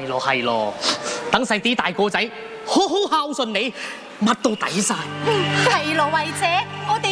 係咯，等細啲大個仔好好孝順你，乜都抵晒。 係咯，慧姐，我哋